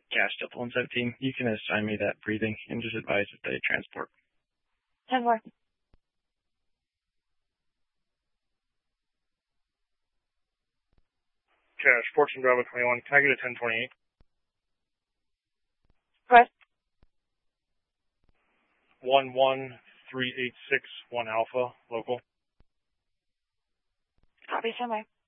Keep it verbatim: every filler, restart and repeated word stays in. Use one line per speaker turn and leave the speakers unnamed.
Cash Delta one seventeen. You can assign me that breathing and just advise if they transport.
ten more.
Cash, fourteen Bravo twenty-one. Can I get a ten twenty-eight?
Press.
one one three eight six one Alpha, local.
Copy, ten more.